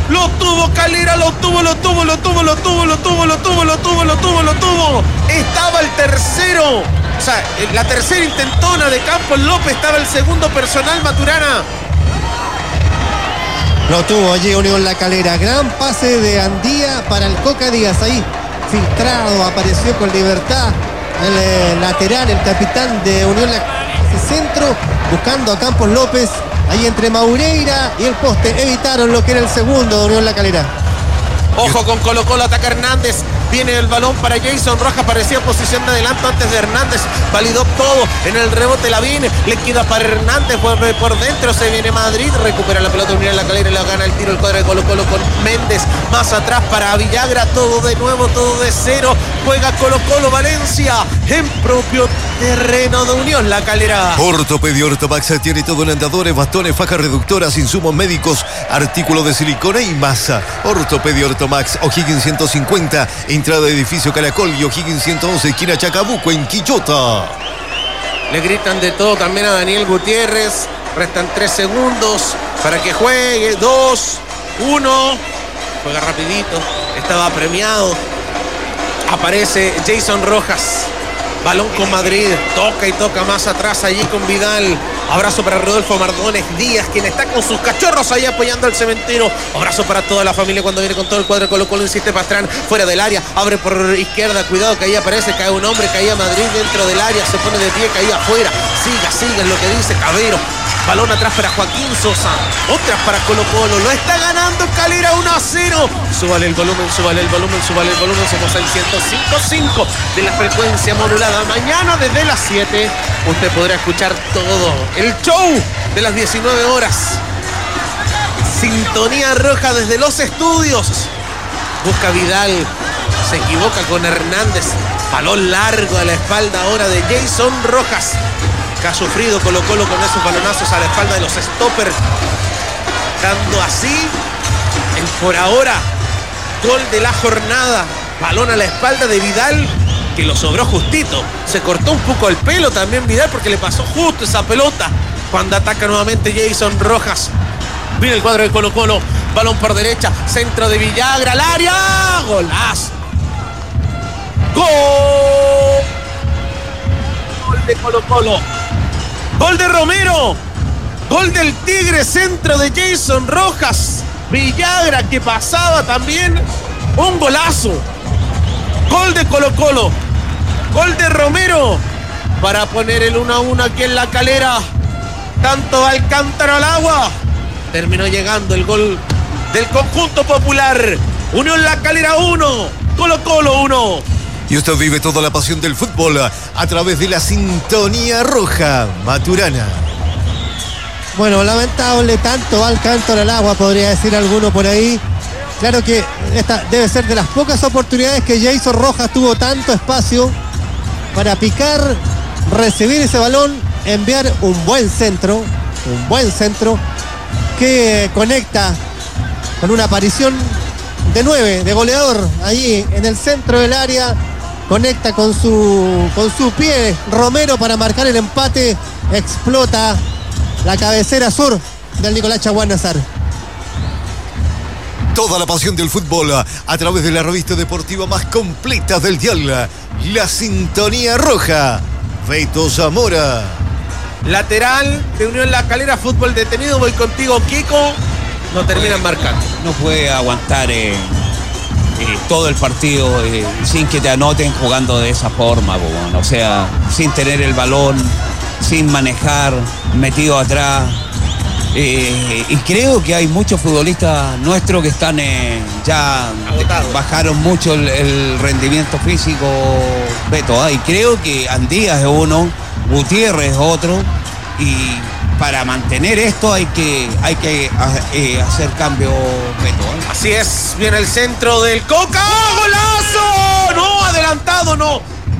Lo tuvo Calera, lo tuvo. Estaba el tercero. O sea, la tercera intentona de Campos López, estaba el segundo personal Maturana. Lo tuvo allí Unión La Calera. Gran pase de Andía para el Coca Díaz. Ahí filtrado, apareció con libertad el lateral, el capitán de Unión La Calera. Centro, buscando a Campos López. Ahí entre Maureira y el poste. Evitaron lo que era el segundo de Unión La Calera. Ojo con Colo-Colo, ataca Hernández. Viene el balón para Jason Rojas, parecía posición de adelanto antes de Hernández. Validó todo en el rebote Lavín. Le queda para Hernández por dentro. Se viene Madrid, recupera la pelota Unión La Calera y la gana el tiro el cuadro de Colo-Colo con Méndez. Más atrás para Villagra, todo de nuevo, todo de cero. Juega Colo-Colo Valencia en propio terreno de Unión La Calera. Ortopedia Ortomax tiene todo en andadores, bastones, fajas reductoras, insumos médicos, artículos de silicona y masa. Ortopedia Ortomax, O'Higgins 150, entrada de edificio Caracol y O'Higgins 111, esquina Chacabuco, en Quillota. Le gritan de todo también a Daniel Gutiérrez. Restan 3 segundos para que juegue. 2, 1. Juega rapidito. Estaba premiado. Aparece Jason Rojas. Balón con Madrid. Toca y toca más atrás allí con Vidal. Abrazo para Rodolfo Mardones Díaz, quien está con sus cachorros ahí apoyando al cementero. Abrazo para toda la familia cuando viene con todo el cuadro de Colo-Colo. Insiste Pastrán fuera del área. Abre por izquierda. Cuidado que ahí aparece. Cae un hombre. Caía Madrid dentro del área. Se pone de pie. Caía afuera. Siga es lo que dice Cabero. Balón atrás para Joaquín Sosa. Otra para Colo-Colo. Lo está ganando Calera 1-0. Súbale el volumen. Somos el 105.5 de la frecuencia modulada. Mañana desde las 7 usted podrá escuchar todo el show de las 19 horas. Sintonía roja desde los estudios. Busca Vidal. Se equivoca con Hernández. Balón largo a la espalda ahora de Jason Rojas. Que ha sufrido Colo-Colo con esos balonazos a la espalda de los stoppers. Dando así el por ahora gol de la jornada. Balón a la espalda de Vidal, que lo sobró justito. Se cortó un poco el pelo también Vidal porque le pasó justo esa pelota. Cuando ataca nuevamente Jason Rojas. Viene el cuadro de Colo-Colo. Balón por derecha. Centro de Villagra al área. Golazo. Gol de Colo-Colo. Gol de Romero. Gol del Tigre. Centro de Jason Rojas. Villagra que pasaba también. Un golazo. Gol de Colo-Colo. Gol de Romero. Para poner el 1-1 aquí en La Calera. Tanto Alcántara al agua. Terminó llegando el gol del conjunto popular. Unión La Calera 1. Colo-Colo 1. Y usted vive toda la pasión del fútbol a través de la sintonía roja Maturana. Bueno, lamentable, tanto Alcántara al agua, podría decir alguno por ahí. Claro que esta debe ser de las pocas oportunidades que Jason Rojas tuvo tanto espacio para picar, recibir ese balón, enviar un buen centro que conecta con una aparición de 9, de goleador, allí en el centro del área. Conecta con su pie Romero para marcar el empate. Explota la cabecera sur del Nicolás Chaguán Nazar. Toda la pasión del fútbol a través de la revista deportiva más completa del dial. La sintonía roja. Beto Zamora. Lateral de Unión La Calera, fútbol detenido. Voy contigo, Kiko. No terminan marcando. No puede aguantar todo el partido sin que te anoten jugando de esa forma, bueno. O sea, sin tener el balón, sin manejar, metido atrás. Y creo que hay muchos futbolistas nuestros que están ya agotados. Bajaron mucho el rendimiento físico, Beto. Y creo que Andías es uno, Gutiérrez es otro. Y para mantener esto hay que hacer cambio, Beto. Así es, viene el centro del Coca. ¡Oh, golazo! No, adelantado, no.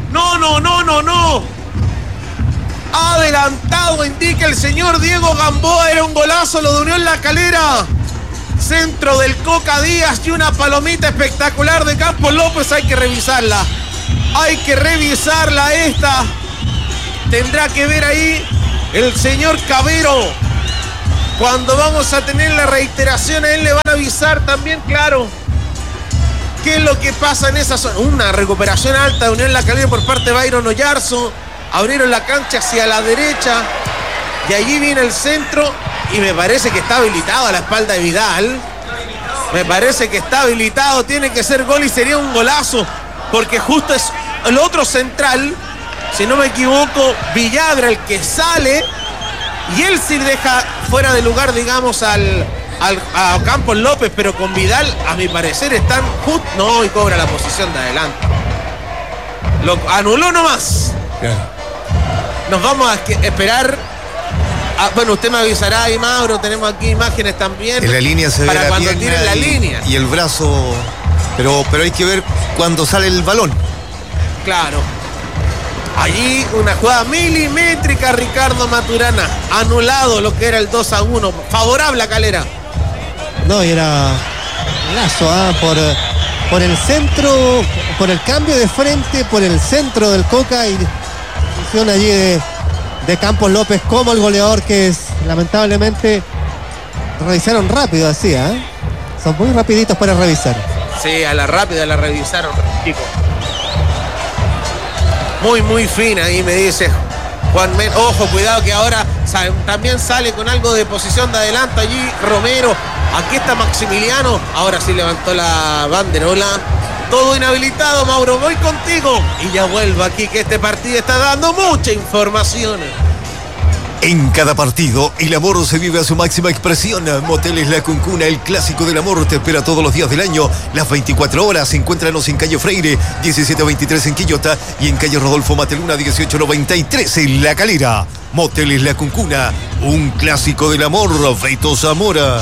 Adelantado, indica el señor Diego Gamboa. Era un golazo lo de Unión La Calera. Centro del Coca Díaz y una palomita espectacular de Campos López. Hay que revisarla esta. Tendrá que ver ahí el señor Cabero. Cuando vamos a tener la reiteración, a él le van a avisar también, claro, qué es lo que pasa en esa zona. Una recuperación alta de Unión La Calera por parte de Byron Oyarzo. Abrieron la cancha hacia la derecha y allí viene el centro y me parece que está habilitado a la espalda de Vidal. Me parece que está habilitado, tiene que ser gol y sería un golazo, porque justo es el otro central, si no me equivoco, Villagra el que sale, y él sí deja fuera de lugar, digamos, a Campos López, pero con Vidal, a mi parecer, están justo. No, y cobra la posición de adelante. Lo anuló nomás. Nos vamos a esperar. Bueno, usted me avisará ahí, Mauro. Tenemos aquí imágenes también. En la línea se ve para la cuando pierna tiren la línea. Y el brazo. Pero hay que ver cuando sale el balón. Claro. Allí una jugada milimétrica, Ricardo Maturana. Anulado lo que era el 2-1. Favorable a Calera. No, y era lazo por el centro, por el cambio de frente, por el centro del Coca y decisión allí de Campos López como el goleador que es. Lamentablemente revisaron rápido así, ¿eh? Son muy rapiditos para revisar. Sí, a la rápida la revisaron, chicos. Muy fina ahí, me dice Juan Men. Ojo, cuidado que ahora también sale con algo de posición de adelanto allí Romero. Aquí está Maximiliano. Ahora sí levantó la banderola. Todo inhabilitado, Mauro. Voy contigo. Y ya vuelvo aquí que este partido está dando mucha información. En cada partido, el amor se vive a su máxima expresión. Moteles La Cuncuna, el clásico del amor, te espera todos los días del año, las 24 horas. Encuéntranos en calle Freire, 1723 en Quillota y en calle Rodolfo Mateluna, 1893 en La Calera. Moteles La Cuncuna, un clásico del amor. Beto Zamora.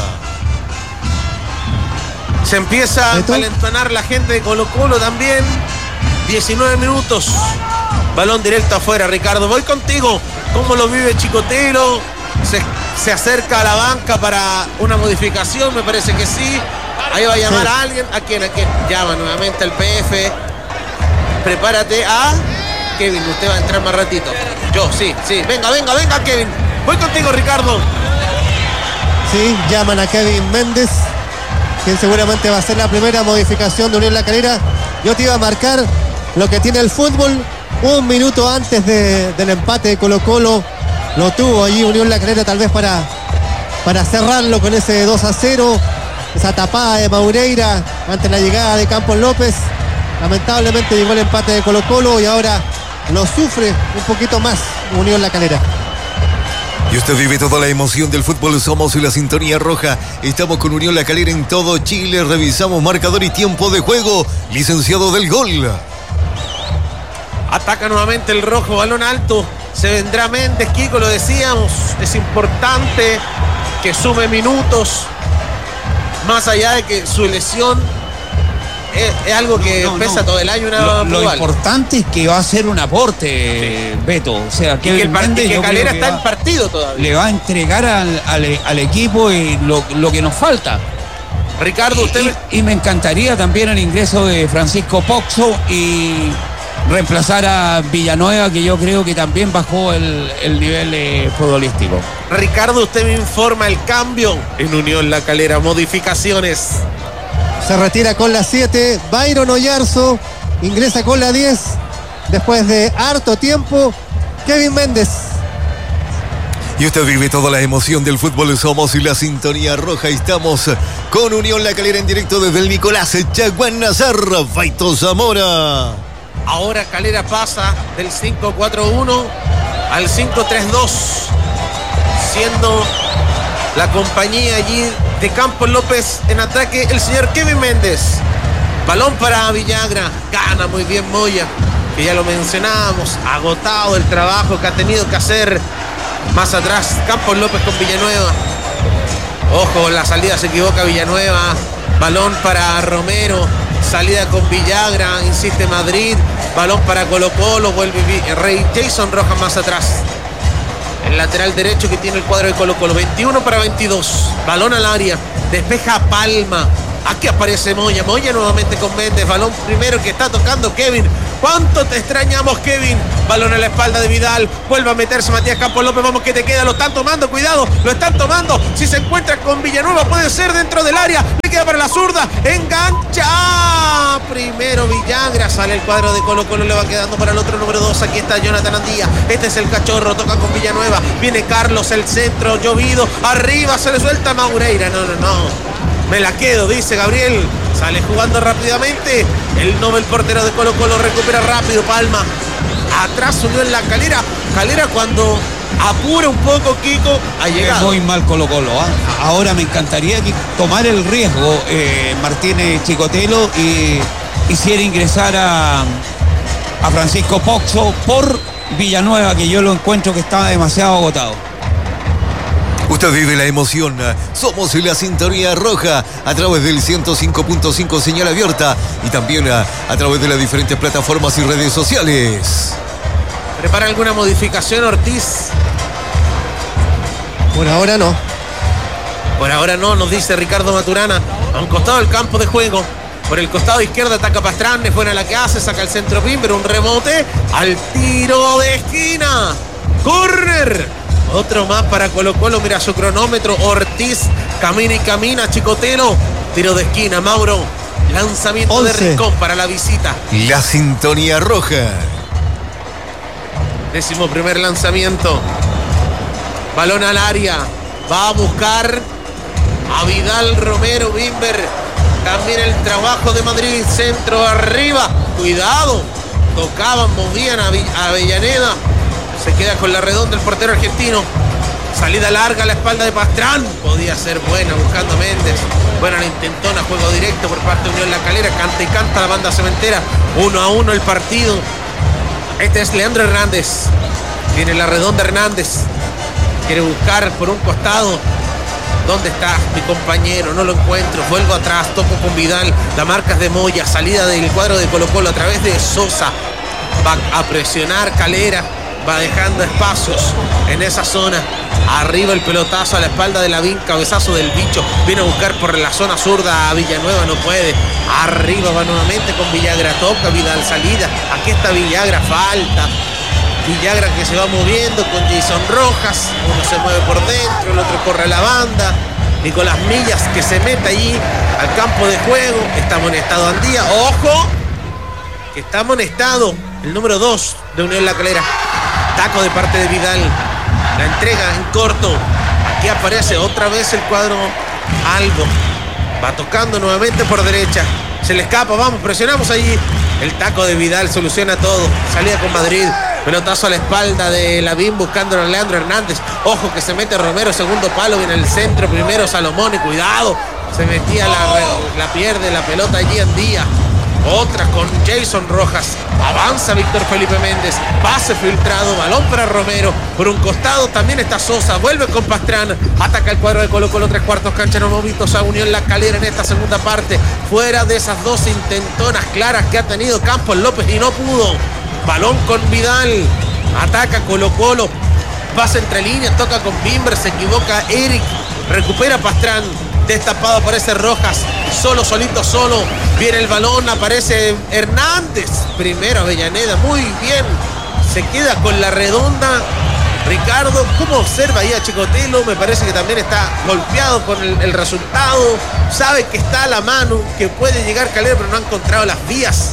Se empieza ¿Beto? a alentonar la gente de Colo Colo también. 19 minutos. Balón directo afuera, Ricardo. Voy contigo. ¿Cómo lo vive Chicotero? Se acerca a la banca para una modificación, me parece que sí. Ahí va a llamar a alguien. ¿A quién? Llama nuevamente al PF. Prepárate a Kevin. Usted va a entrar más ratito. Yo, sí. Venga, Kevin. Voy contigo, Ricardo. Sí, llaman a Kevin Méndez, quien seguramente va a ser la primera modificación de Unión La Calera. Yo te iba a marcar lo que tiene el fútbol. Un minuto antes del empate de Colo Colo lo tuvo allí Unión La Calera, tal vez para cerrarlo con ese 2-0, esa tapada de Maureira ante la llegada de Campos López. Lamentablemente llegó el empate de Colo Colo y ahora lo sufre un poquito más Unión La Calera. Y usted vive toda la emoción del fútbol. Somos la Sintonía Roja. Estamos con Unión La Calera en todo Chile. Revisamos marcador y tiempo de juego. Licenciado del gol. Ataca nuevamente el rojo, balón alto. Se vendrá Méndez, Kiko, lo decíamos. Es importante que sume minutos. Más allá de que su lesión es algo que pesa todo el año. Lo importante es que va a ser un aporte, Beto. O sea, que Calera está en partido todavía. Le va a entregar al equipo lo que nos falta. Ricardo, usted... Y me encantaría también el ingreso de Francisco Poxo y reemplazar a Villanueva, que yo creo que también bajó el nivel futbolístico. Ricardo, usted me informa el cambio en Unión La Calera, modificaciones. Se retira con la 7 Byron Oyarzo, ingresa con la 10 después de harto tiempo Kevin Méndez. Y usted vive toda la emoción del fútbol. Somos la Sintonía Roja. Estamos con Unión La Calera en directo desde el Nicolás Chaguán Nazar. Beto Zamora. Ahora Calera pasa del 5-4-1 al 5-3-2, siendo la compañía allí de Campos López en ataque el señor Kevin Méndez. Balón para Villagra, gana muy bien Moya, que ya lo mencionábamos, agotado el trabajo que ha tenido que hacer. Más atrás Campos López con Villanueva. Ojo, la salida se equivoca Villanueva. Balón para Romero, salida con Villagra, insiste Madrid. Balón para Colo Colo, vuelve Rey Jason Rojas más atrás. El lateral derecho que tiene el cuadro de Colo Colo. 21-22. Balón al área. Despeja Palma. Aquí aparece Moya nuevamente con Méndez. Balón primero que está tocando Kevin. ¿Cuánto te extrañamos, Kevin? balón en la espalda de Vidal, vuelve a meterse Matías Campos López, vamos que te queda, lo están tomando, cuidado, lo están tomando, si se encuentra con Villanueva puede ser dentro del área, le queda para la zurda, engancha, primero Villagra, sale el cuadro de Colo Colo, le va quedando para el otro número 2, aquí está Jonathan Andía, este es el Cachorro, toca con Villanueva, viene Carlos, el centro, llovido, arriba se le suelta Maureira, no, me la quedo, dice Gabriel, sale jugando rápidamente, el Nobel portero de Colo Colo recupera rápido, Palma, atrás subió en la Calera cuando apura un poco Kiko, ha llegado. Muy mal Colo Colo, ¿eh? Ahora me encantaría tomar el riesgo Martínez Chicotelo y hiciera ingresar a Francisco Poxo por Villanueva, que yo lo encuentro que estaba demasiado agotado. Usted vive la emoción. Somos la Sintonía Roja a través del 105.5 señal abierta y también a través de las diferentes plataformas y redes sociales. ¿Prepara alguna modificación Ortiz? Por ahora no. Por ahora no, nos dice Ricardo Maturana. A un costado del campo de juego. Por el costado izquierdo ataca Pastrán, es buena la que hace, saca el centro Pimber, un rebote al tiro de esquina. ¡Córner! Otro más para Colo Colo, mira su cronómetro, Ortiz camina y camina, Chicotelo, tiro de esquina, Mauro, lanzamiento 11. de Rincón para la visita. La Sintonía Roja. 11º lanzamiento, balón al área, va a buscar a Vidal Romero, Bimber, también el trabajo de Madrid, centro arriba, cuidado, tocaban, movían a Avellaneda. Se queda con la redonda el portero argentino. Salida larga a la espalda de Pastrán. Podía ser buena buscando a Méndez. Buena la intentona, juego directo por parte de Unión La Calera. Canta y canta la banda cementera. 1-1 el partido. Este es Leandro Hernández. Tiene la redonda Hernández. Quiere buscar por un costado. ¿Dónde está mi compañero? No lo encuentro. Vuelvo atrás, toco con Vidal. La marca es de Moya. Salida del cuadro de Colo Colo a través de Sosa. Va a presionar Calera. Va dejando espacios en esa zona. Arriba el pelotazo a la espalda de Lavín, cabezazo del bicho. Viene a buscar por la zona zurda a Villanueva, no puede. Arriba va nuevamente con Villagra, toca Vidal, salida. Aquí está Villagra, falta. Villagra que se va moviendo con Jason Rojas. Uno se mueve por dentro, el otro corre a la banda. Nicolás Millas que se mete allí al campo de juego. Está amonestado Andía. ¡Ojo! Que está amonestado el número 2 de Unión La Calera. Taco de parte de Vidal. La entrega en corto. Aquí aparece otra vez el cuadro Albo. Va tocando nuevamente por derecha. Se le escapa, vamos, presionamos allí. El taco de Vidal soluciona todo. Salida con Madrid. Pelotazo a la espalda de Lavín buscando a Leandro Hernández. Ojo que se mete Romero, segundo palo, viene el centro, primero Salomón y cuidado. Se metía la pierde la pelota allí Andía. Otra con Jason Rojas. Avanza Víctor Felipe Méndez. Pase filtrado. Balón para Romero. Por un costado también está Sosa. Vuelve con Pastrán. Ataca el cuadro de Colo Colo. 3/4 cancha. No movitos a Unión La Calera en esta segunda parte. Fuera de esas dos intentonas claras que ha tenido Campos López y no pudo. Balón con Vidal. Ataca Colo Colo. Pasa entre líneas. Toca con Bimber. Se equivoca Eric. Recupera Pastrán. Destapado aparece Rojas, solito, viene el balón, aparece Hernández, primero Avellaneda, muy bien, se queda con la redonda. Ricardo, ¿cómo observa ahí a Chicotelo? Me parece que también está golpeado con el resultado, sabe que está a la mano, que puede llegar Calera, pero no ha encontrado las vías.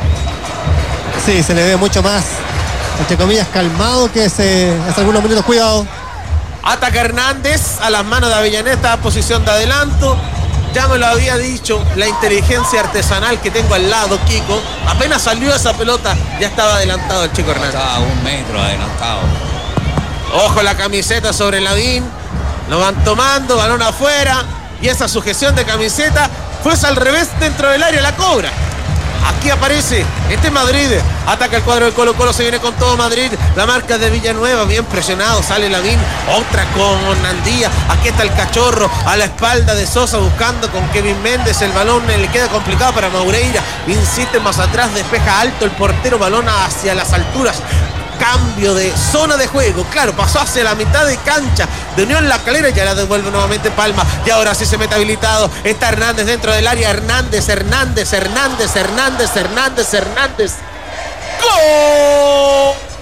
Sí, se le ve mucho más, entre comillas, calmado que hace algunos minutos. Cuidado. Ataca Hernández a las manos de Avellaneda, posición de adelanto. Ya me lo había dicho, la inteligencia artesanal que tengo al lado, Kiko. Apenas salió esa pelota, ya estaba adelantado el chico Hernández. Estaba 1 metro adelantado. Ojo la camiseta sobre Lavín. Lo van tomando, balón afuera. Y esa sujeción de camiseta fue al revés dentro del área, la cobra. Aquí aparece este Madrid. Ataca el cuadro de Colo Colo. Se viene con todo Madrid. La marca de Villanueva. Bien presionado. Sale Lavín. Otra con Andía. Aquí está el Cachorro. A la espalda de Sosa buscando con Kevin Méndez. El balón le queda complicado para Maureira. Insiste más atrás. Despeja alto el portero. Balón hacia las alturas. Cambio de zona de juego, claro, pasó hacia la mitad de cancha de Unión La Calera y ya la devuelve nuevamente Palma, y ahora sí se mete habilitado, está Hernández dentro del área, Hernández, ¡gol!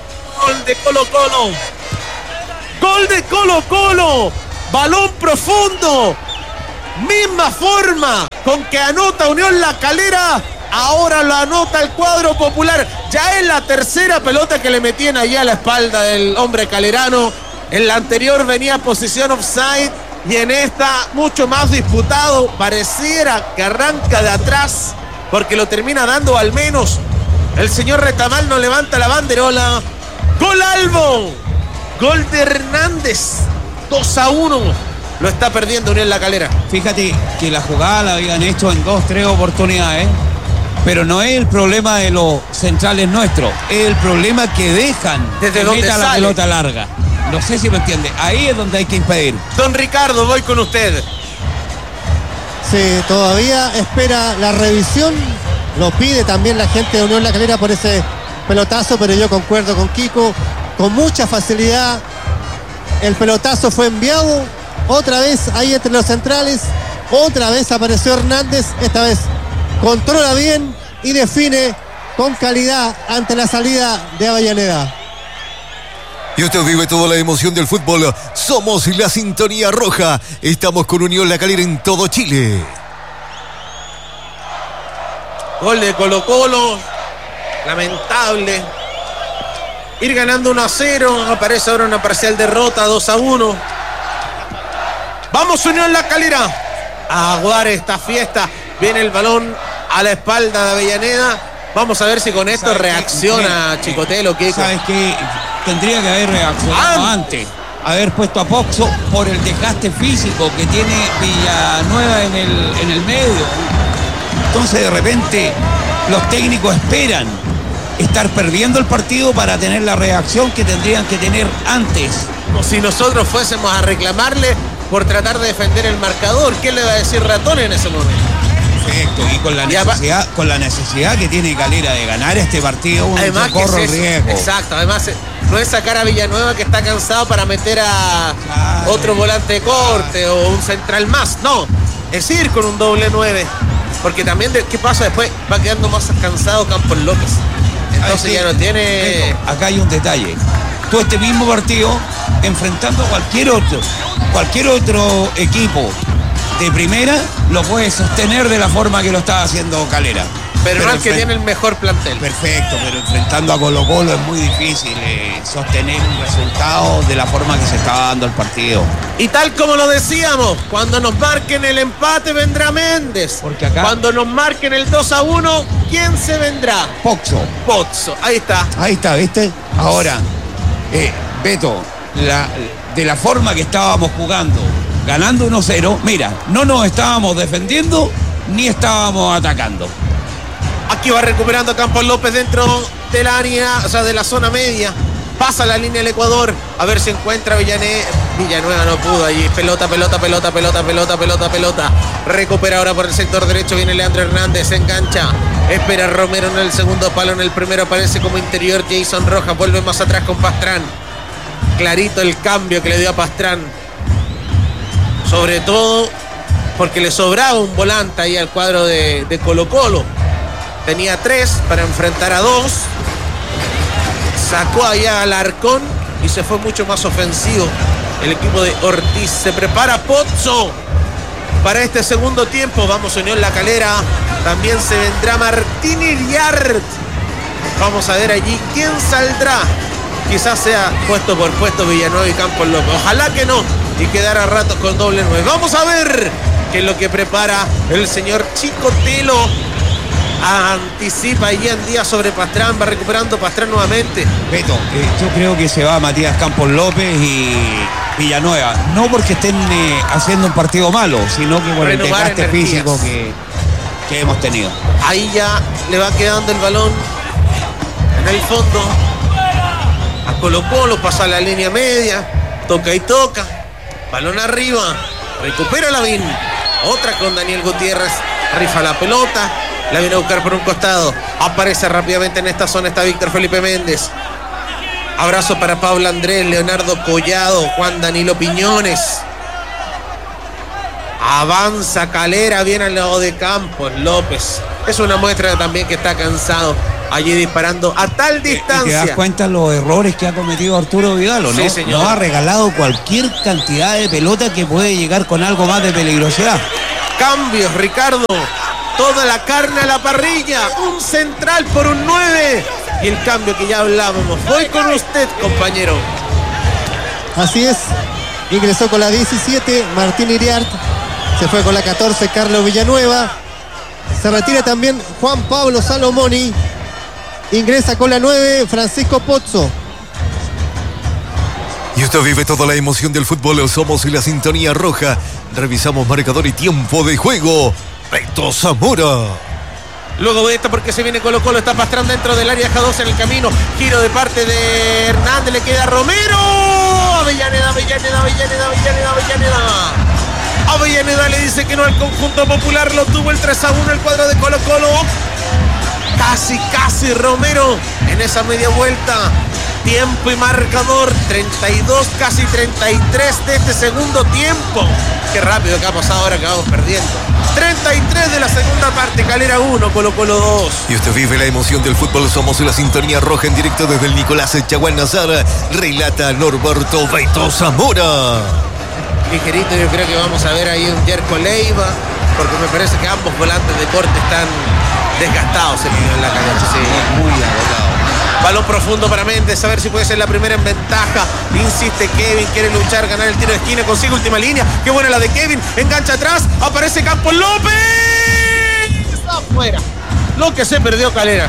Gol de Colo-Colo. Gol de Colo-Colo. Balón profundo. Misma forma con que anota Unión La Calera. Ahora lo anota el cuadro popular. Ya es la tercera pelota que le metían allá a la espalda del hombre calerano. En la anterior venía posición offside y en esta mucho más disputado. Pareciera que arranca de atrás porque lo termina dando al menos. El señor Retamal no levanta la banderola. Gol Albo. Gol de Hernández. 2-1. Lo está perdiendo Unión La Calera. Fíjate que la jugada la habían hecho en 2-3 oportunidades. Pero no es el problema de los centrales nuestros, es el problema que dejan desde que donde meta sale la pelota larga. No sé si me entiende. Ahí es donde hay que impedir. Don Ricardo, voy con usted. Sí, todavía espera la revisión. Lo pide también la gente de Unión La Calera por ese pelotazo, pero yo concuerdo con Kiko. Con mucha facilidad el pelotazo fue enviado. Otra vez ahí entre los centrales. Otra vez apareció Hernández. Esta vez controla bien y define con calidad ante la salida de Avellaneda. Y usted vive toda la emoción del fútbol. Somos la Sintonía Roja. Estamos con Unión La Calera en todo Chile. Gol de Colo-Colo. Lamentable. Ir ganando 1-0. Aparece ahora una parcial derrota, 2-1. Vamos Unión La Calera a aguar esta fiesta. Viene el balón a la espalda de Avellaneda. Vamos a ver si con esto reacciona Chicotelo. ¿Sabes qué? Tendría que haber reaccionado antes. Haber puesto a Poxo por el desgaste físico que tiene Villanueva en el medio. Entonces de repente los técnicos esperan estar perdiendo el partido para tener la reacción que tendrían que tener antes. Como si nosotros fuésemos a reclamarle por tratar de defender el marcador. ¿Qué le va a decir Ratón en ese momento? Perfecto, y con la necesidad que tiene Calera de ganar este partido, uno además no corre el riesgo. Exacto, además no es sacar a Villanueva que está cansado para meter a otro volante de corte o un central más, no, es ir con un doble 9, porque también ¿qué pasa después? Va quedando más cansado Campos López, entonces ya no tiene... Acá hay un detalle, tú este mismo partido enfrentando a cualquier otro equipo de primera lo puede sostener de la forma que lo está haciendo Calera. Pero no es que tiene el mejor plantel. Perfecto, pero enfrentando a Colo-Colo es muy difícil sostener un resultado de la forma que se estaba dando el partido. Y tal como lo decíamos, cuando nos marquen el empate vendrá Méndez. Porque acá... Cuando nos marquen el 2-1, ¿quién se vendrá? Poxo, ahí está. Ahí está, ¿viste? Ahora, Beto, de la forma que estábamos jugando, ganando 1-0, mira, no nos estábamos defendiendo ni estábamos atacando. Aquí va recuperando Campos López dentro del área, o sea, de la zona media. Pasa la línea del Ecuador. A ver si encuentra Villanueva, no pudo allí. Pelota. Recupera ahora por el sector derecho. Viene Leandro Hernández, se engancha. Espera Romero en el segundo palo. En el primero aparece como interior Jason Rojas. Vuelve más atrás con Pastrán. Clarito el cambio que le dio a Pastrán. Sobre todo porque le sobraba un volante ahí al cuadro de Colo-Colo. Tenía 3 para enfrentar a 2. Sacó allá al Arcón y se fue mucho más ofensivo el equipo de Ortiz. Se prepara Pozzo para este segundo tiempo. Vamos Unión La Calera. También se vendrá Martín Iriart. Vamos a ver allí quién saldrá. Quizás sea puesto por puesto Villanueva y Campos López. Ojalá que no. Y quedar a ratos con doble 9. Vamos a ver qué es lo que prepara el señor Chicotelo. Anticipa allí en día sobre Pastrán. Va recuperando Pastrán nuevamente. Beto, yo creo que se va Matías Campos López y Villanueva. No porque estén haciendo un partido malo, sino que por el desgaste físico que hemos tenido. Ahí ya le va quedando el balón en el fondo a Colo-Colo. Pasa la línea media. Toca y toca. Balón arriba. Recupera Lavín. Otra con Daniel Gutiérrez. Rifa la pelota. La viene a buscar por un costado. Aparece rápidamente en esta zona. Está Víctor Felipe Méndez. Abrazo para Pablo Andrés, Leonardo Collado, Juan Danilo Piñones. Avanza Calera, viene al lado de Campos López. Es una muestra también que está cansado. allí disparando a tal ¿Y te das distancia. cuenta los errores que ha cometido Arturo Vidal, o no? Sí, señor. Nos ha regalado cualquier cantidad de pelota que puede llegar con algo más de peligrosidad. Cambios, Ricardo. Toda la carne a la parrilla. Un central por un 9. Y el cambio que ya hablábamos. Voy con usted, compañero. Así es. Ingresó con la 17 Martín Iriart. Se fue con la 14 Carlos Villanueva. Se retira también Juan Pablo Salomoni. Ingresa con la 9 Francisco Pozzo. Y usted vive toda la emoción del fútbol. Somos la Sintonía Roja. Revisamos marcador y tiempo de juego. Beto Zamora. Luego de esta, porque se viene Colo Colo, está Pastrán dentro del área, deja 2 en el camino. Giro de parte de Hernández, le queda Romero. Avellaneda. Avellaneda le dice que no al conjunto popular, lo tuvo el 3-1 el cuadro de Colo Colo. Casi Romero en esa media vuelta. Tiempo y marcador, 32, casi 33 de este segundo tiempo. Qué rápido que ha pasado ahora que vamos perdiendo. 33 de la segunda parte, Calera 1, Colo Colo 2. Y usted vive la emoción del fútbol. Somos la Sintonía Roja en directo desde el Nicolás Chaguán Nazar. Relata Norberto Beto Zamora. Ligerito, yo creo que vamos a ver ahí un Yerko Leiva, porque me parece que ambos volantes de corte están desgastados en la cancha. Sí, muy agotado. Balón profundo para Méndez, a ver si puede ser la primera en ventaja. Insiste Kevin, quiere luchar, ganar el tiro de esquina, consigue última línea. Qué buena la de Kevin, engancha atrás, aparece Campos López. Afuera. Lo que se perdió Calera.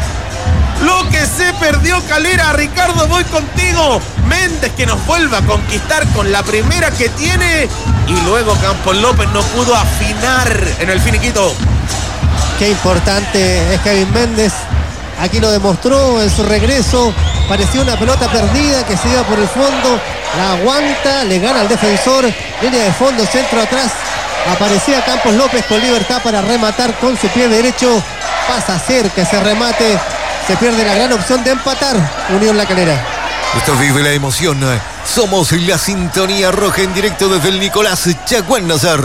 Ricardo, voy contigo. Méndez que nos vuelva a conquistar con la primera que tiene. Y luego Campos López no pudo afinar en el finiquito. Qué importante es Kevin Méndez. Aquí lo demostró en su regreso. Parecía una pelota perdida que se iba por el fondo. La aguanta, le gana al defensor. Línea de fondo, centro atrás. Aparecía Campos López con libertad para rematar con su pie derecho. Pasa cerca ese remate. Se pierde la gran opción de empatar Unión La Calera. Usted vive la emoción. Somos la Sintonía Roja en directo desde el Nicolás Chaguán Nazar.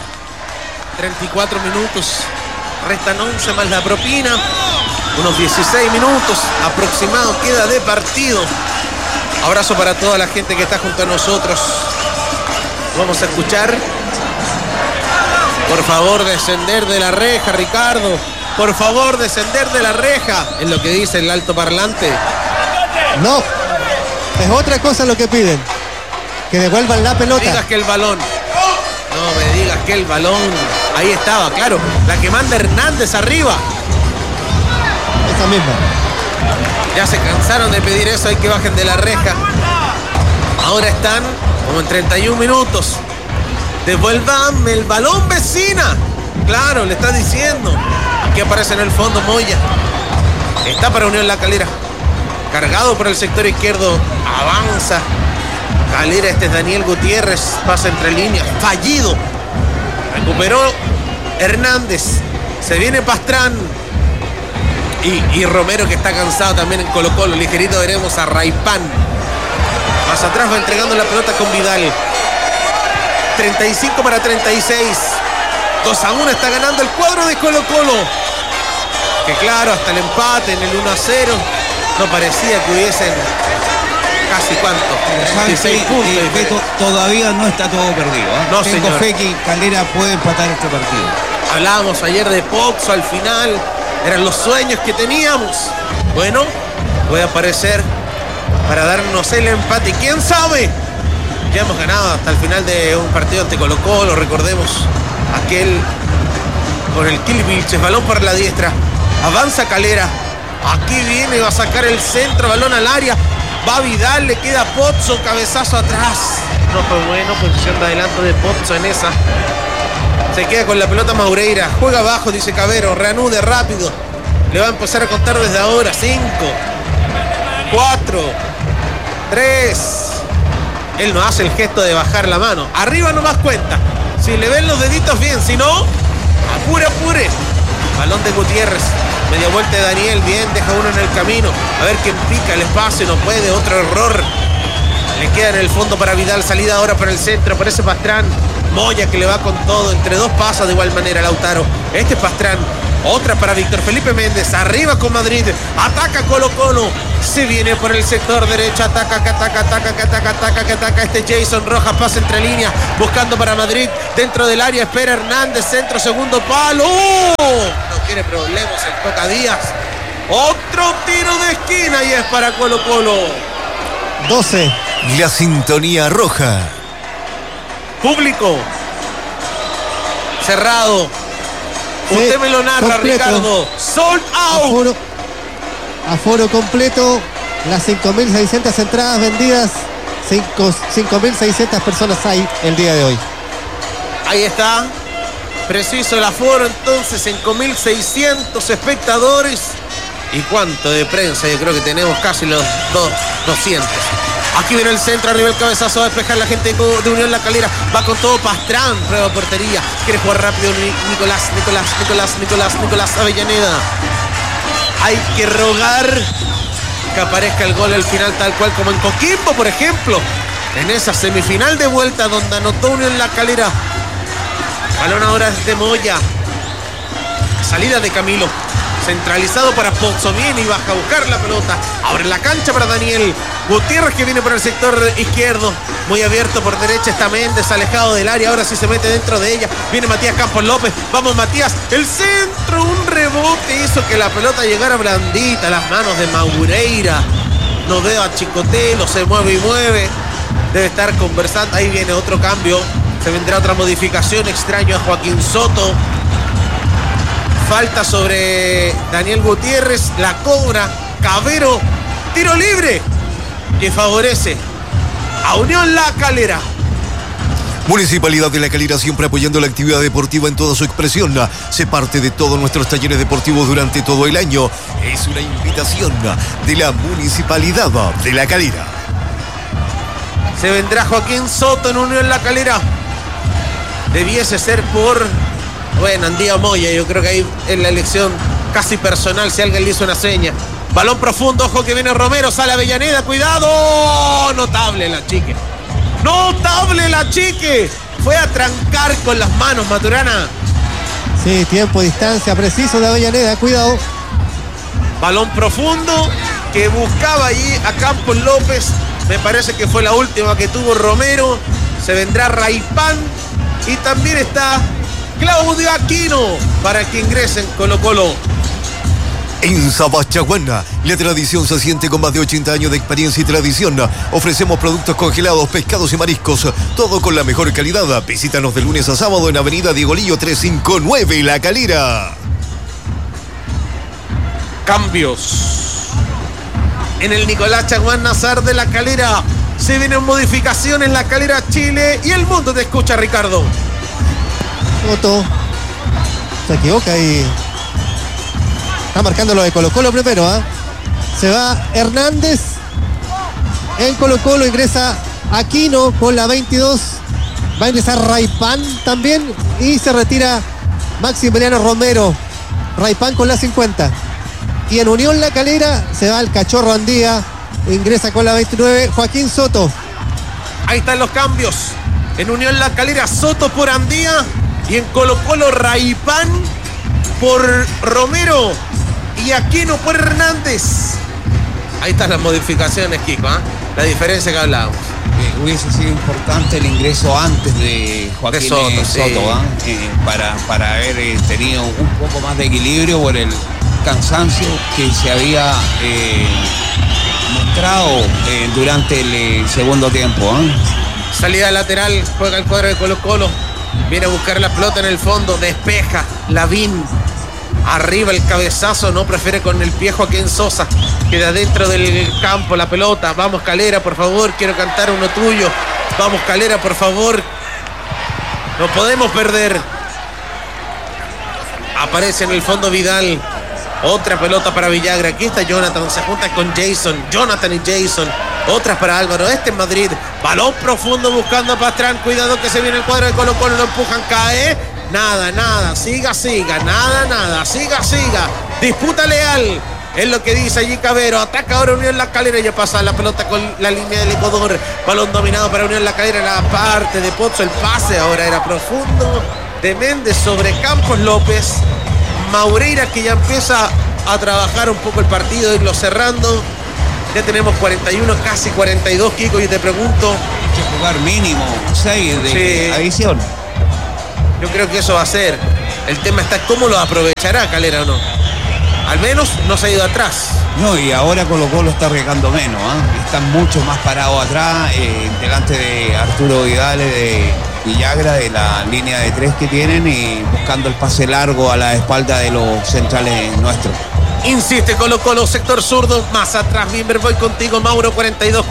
34 minutos. Restan 11 más la propina. Unos 16 minutos aproximado queda de partido. Abrazo para toda la gente que está junto a nosotros. Vamos a escuchar. Por favor, descender de la reja, Ricardo. Por favor, descender de la reja. Es lo que dice el altoparlante. No, es otra cosa lo que piden. Que devuelvan la pelota. No me digas que el balón. No me digas que el balón. Ahí estaba, claro. La que manda Hernández arriba. Esa misma. Ya se cansaron de pedir eso, hay que bajen de la reja. Ahora están como en 31 minutos. Devuélvame el balón, vecina. Claro, le está diciendo. Aquí aparece en el fondo Moya. Está para Unión La Calera. Cargado por el sector izquierdo. Avanza Calera, este es Daniel Gutiérrez. Pasa entre líneas, fallido. Recuperó Hernández. Se viene Pastrán. Y Romero, que está cansado también en Colo Colo. Ligerito veremos a Raipán. Más atrás va entregando la pelota con Vidal. 35 para 36. 2-1 está ganando el cuadro de Colo Colo. Que claro, hasta el empate en el 1-0 no parecía que hubiesen casi cuánto. 16 puntos. Beto, todavía no está todo perdido. No, tengo señor. fe que Calera puede empatar este partido. Hablábamos ayer de Pozzo al final. Eran los sueños que teníamos. Bueno, puede aparecer para darnos el empate. ¿Quién sabe? Ya hemos ganado hasta el final de un partido ante Colo Colo. Recordemos aquel con el Kilvilches. Balón por la diestra. Avanza Calera. Aquí viene, va a sacar el centro. Balón al área. Va Vidal, le queda Pozzo. Cabezazo atrás. No fue bueno. Posición de adelanto de Pozzo en esa. Se queda con la pelota Maureira. Juega abajo, dice Cabero. Reanude rápido. Le va a empezar a contar desde ahora. 5, 4, 3. Él no hace el gesto de bajar la mano. Arriba no más cuenta. Si le ven los deditos bien. Si no, apure. Balón de Gutiérrez. Media vuelta de Daniel. Bien, deja uno en el camino. A ver quién pica el espacio. No puede. Otro error. Le queda en el fondo para Vidal. Salida ahora para el centro. Aparece Pastrán. Moya que le va con todo. Entre dos pasa de igual manera Lautaro. Este es Pastrán. Otra para Víctor Felipe Méndez. Arriba con Madrid. Ataca Colo Colo. Se viene por el sector derecho. Ataca. Este Jason Rojas pasa entre líneas. Buscando para Madrid. Dentro del área espera Hernández. Centro, segundo palo. No tiene problemas el Coca Díaz. Otro tiro de esquina y es para Colo Colo. 12. La sintonía roja. Público. Cerrado. Sí, Usted me lo narra, completo. Ricardo. Sold out. Aforo completo. Las 5.600 entradas vendidas. 5.600 personas hay el día de hoy. Ahí está. Preciso el aforo entonces. 5.600 espectadores. ¿Y cuánto de prensa? Yo creo que tenemos casi los 200. Aquí viene el centro, arriba el cabezazo a despejar la gente de Unión La Calera. Va con todo Pastrán, prueba portería. Quiere jugar rápido Nicolás Avellaneda. Hay que rogar que aparezca el gol al final, tal cual como en Coquimbo, por ejemplo. En esa semifinal de vuelta donde anotó Unión La Calera. Balón ahora es de Moya. Salida de Camilo. Centralizado para Pozzomini, baja a buscar la pelota. Abre la cancha para Daniel Gutiérrez, que viene por el sector izquierdo. Muy abierto por derecha está Méndez, alejado del área. Ahora sí se mete dentro de ella. Viene Matías Campos López. Vamos Matías. El centro, un rebote hizo que la pelota llegara blandita a las manos de Maureira. No veo a Chicotelo, se mueve y mueve. Debe estar conversando. Ahí viene otro cambio. Se vendrá otra modificación. Extraño a Joaquín Soto. Falta sobre Daniel Gutiérrez, la cobra Cabero, tiro libre que favorece a Unión La Calera. Municipalidad de La Calera, siempre apoyando la actividad deportiva en toda su expresión. Se parte de todos nuestros talleres deportivos durante todo el año. Es una invitación de la Municipalidad de La Calera. Se vendrá Joaquín Soto en Unión La Calera. Debiese ser por... Bueno, Andía Moya, yo creo que ahí es la elección casi personal, si alguien le hizo una seña. Balón profundo, ojo que viene Romero, sale Avellaneda, cuidado. Notable la chique. Notable la chique. Fue a trancar con las manos, Maturana. Sí, tiempo, distancia, preciso de Avellaneda, cuidado. Balón profundo que buscaba allí a Campos López. Me parece que fue la última que tuvo Romero. Se vendrá Raipán y también está Claudio Aquino para que ingresen Colo Colo. En Sabachaguana, la tradición se siente con más de 80 años de experiencia y tradición. Ofrecemos productos congelados, pescados y mariscos, todo con la mejor calidad. Visítanos de lunes a sábado en Avenida Diego Lillo 359, La Calera. Cambios en el Nicolás Chaguán Nazar de La Calera. Se vienen modificaciones en La Calera, Chile, y el mundo te escucha, Ricardo. Soto se equivoca y está marcando lo de Colo Colo primero, ¿eh? Se va Hernández en Colo Colo, ingresa Aquino con la 22, va a ingresar Raipán también y se retira Maximiliano Romero. Raipán con la 50 y en Unión La Calera se va el Cachorro Andía, ingresa con la 29 Joaquín Soto. Ahí están los cambios. En Unión La Calera, Soto por Andía. Y en Colo Colo, Raipán por Romero y Aquino por Hernández. Ahí están las modificaciones, Kiko, ¿eh? La diferencia que hablábamos. Hubiese sido importante el ingreso antes de Joaquín de Soto, Soto, sí. para haber tenido un poco más de equilibrio por el cansancio que se había mostrado durante el segundo tiempo. Salida lateral, juega el cuadro de Colo Colo. Viene a buscar la pelota en el fondo, despeja Lavín. Arriba el cabezazo, no prefiere con el pie Joaquín Sosa. Queda dentro del campo la pelota. Vamos Calera, por favor, quiero cantar uno tuyo. Vamos Calera, por favor. No podemos perder. Aparece en el fondo Vidal. Otra pelota para Villagra. Aquí está Jonathan, se junta con Jason. Jonathan y Jason. Otras para Álvaro. Este en Madrid. Balón profundo buscando a Pastrán. Cuidado que se viene el cuadro de Colo Colo. Lo empujan, cae. Nada. Siga. Nada. Siga. Disputa leal. Es lo que dice allí Cabero. Ataca ahora Unión La Calera. Ya pasa la pelota con la línea del Ecuador. Balón dominado para Unión La Calera. La parte de Pozzo. El pase ahora era profundo de Méndez sobre Campos López. Maureira, que ya empieza a trabajar un poco el partido, irlo cerrando. Ya tenemos 41, casi 42, Kiko, y te pregunto... Hay que jugar mínimo 6 de adición. Yo creo que eso va a ser. El tema está cómo lo aprovechará Calera o no. Al menos no se ha ido atrás. No, y ahora Colo-Colo está arriesgando menos, ¿eh? Están mucho más parados atrás, delante de Arturo Vidal, de Villagra, de la línea de 3 que tienen, y buscando el pase largo a la espalda de los centrales nuestros. Insiste Colo-Colo, sector zurdo, más atrás Bimber, voy contigo, Mauro, 42,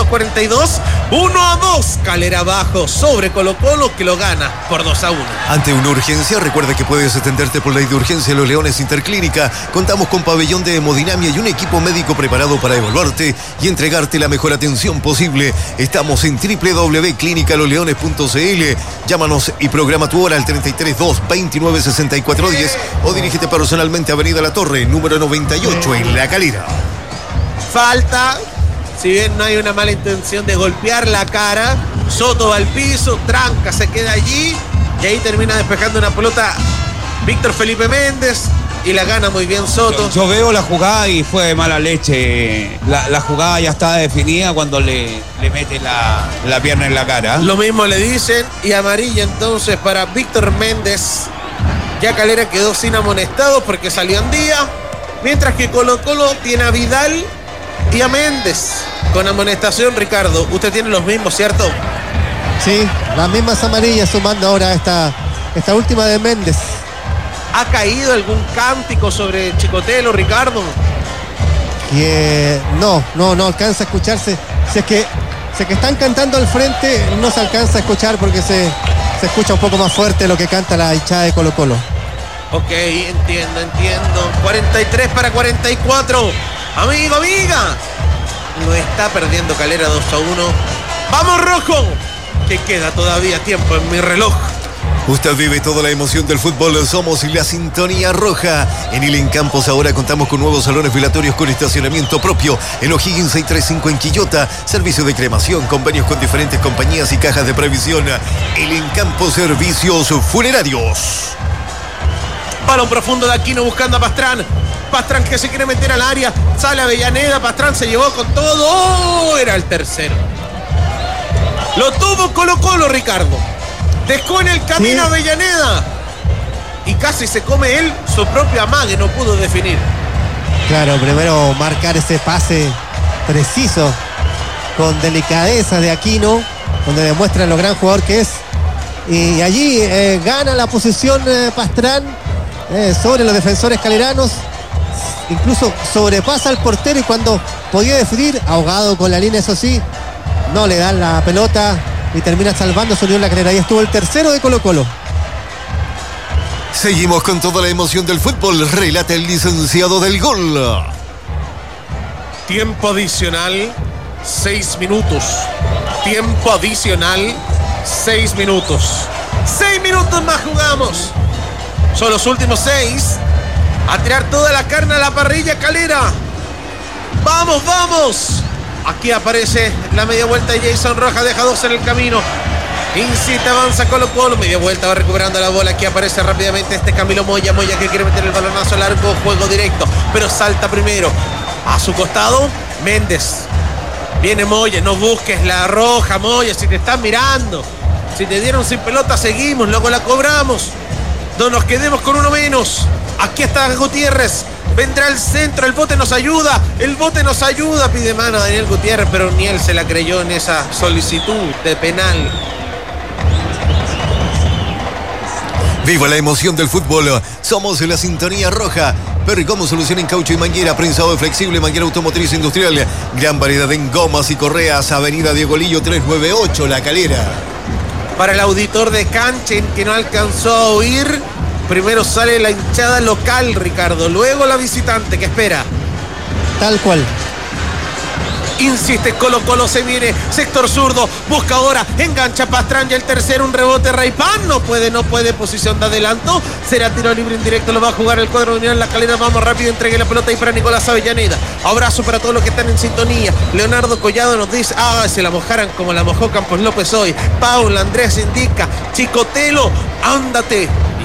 1-2, Calera abajo sobre Colo-Colo, que lo gana por 2-1. Ante una urgencia, recuerda que puedes atenderte por ley de urgencia en Los Leones Interclínica. Contamos con pabellón de hemodinamia y un equipo médico preparado para evaluarte y entregarte la mejor atención posible. Estamos en www.clinicalosleones.cl. Llámanos y programa tu hora al 332-296410 o dirígete personalmente a Avenida La Torre, número 98 en La Calera. Falta, si bien no hay una mala intención de golpear la cara, Soto va al piso, tranca, se queda allí y ahí termina despejando una pelota Víctor Felipe Méndez y la gana muy bien Soto. Yo veo la jugada y fue de mala leche. La jugada ya está definida cuando le mete la pierna en la cara. Lo mismo le dicen, y amarilla entonces para Víctor Méndez. Ya Calera quedó sin amonestados porque salió Andía. Mientras que Colo-Colo tiene a Vidal y a Méndez con amonestación. Ricardo, usted tiene los mismos, ¿cierto? Sí, las mismas amarillas, sumando ahora esta última de Méndez. ¿Ha caído algún cántico sobre Chicotelo, Ricardo? Que no alcanza a escucharse. Si es que están cantando al frente, no se alcanza a escuchar porque se escucha un poco más fuerte lo que canta la hinchada de Colo-Colo. Ok, entiendo. 43-44. Amigo, amiga. Lo está perdiendo Calera 2-1. ¡Vamos, rojo! Que queda todavía tiempo en mi reloj. Usted vive toda la emoción del fútbol. Somos la Sintonía Roja. En Ilen Campos ahora contamos con nuevos salones velatorios con estacionamiento propio. En O'Higgins 635 en Quillota. Servicio de cremación, convenios con diferentes compañías y cajas de previsión. Ilen Campos Servicios Funerarios. Balón profundo de Aquino buscando a Pastrán. Pastrán que se quiere meter al área. Sale Avellaneda. Pastrán se llevó con todo. ¡Oh! Era el tercero. Lo tuvo Colo-Colo, Ricardo. Dejó en el camino a Avellaneda. Y casi se come él su propio amague. No pudo definir. Claro, primero marcar ese pase preciso con delicadeza de Aquino, donde demuestra lo gran jugador que es. Y allí gana la posición Pastrán sobre los defensores caleranos. Incluso sobrepasa al portero y cuando podía definir, ahogado con la línea, eso sí, no le dan la pelota y termina salvando su Unión La Calera. Ahí estuvo el tercero de Colo-Colo. Seguimos con toda la emoción del fútbol. Relata el licenciado del gol. Tiempo adicional, 6 minutos. Tiempo adicional, 6 minutos. 6 minutos más jugamos. Son los últimos 6. A tirar toda la carne a la parrilla, Calera. ¡Vamos, vamos! Aquí aparece la media vuelta de Jason Rojas, deja 2 en el camino. Insiste, avanza Colo-Colo, media vuelta, va recuperando la bola. Aquí aparece rápidamente Camilo Moya que quiere meter el balonazo largo, juego directo, pero salta primero. A su costado, Méndez. Viene Moya, no busques la roja, Moya, si te están mirando. Si te dieron sin pelota, seguimos, luego la cobramos. No nos quedemos con uno menos. Aquí está Gutiérrez. Vendrá el centro, el bote nos ayuda, pide mano a Daniel Gutiérrez, pero ni él se la creyó en esa solicitud de penal. Viva la emoción del fútbol. Somos la Sintonía Roja. Pericom solución en caucho y manguera, prensado flexible, manguera automotriz industrial. Gran variedad en gomas y correas. Avenida Diego Lillo 398, La Calera. Para el auditor de Canchen que no alcanzó a oír, primero sale la hinchada local, Ricardo, luego la visitante que espera. Tal cual. Insiste, Colo-Colo se viene, sector zurdo, busca ahora, engancha Pastrán y el tercero, un rebote Raypan, no puede, posición de adelanto, será tiro libre indirecto, lo va a jugar el cuadro de Unión La Calera, vamos rápido, entregue la pelota ahí para Nicolás Avellaneda, abrazo para todos los que están en sintonía. Leonardo Collado nos dice, se la mojaran como la mojó Campos López hoy. Paula Andrés indica, Chicotelo, ándate.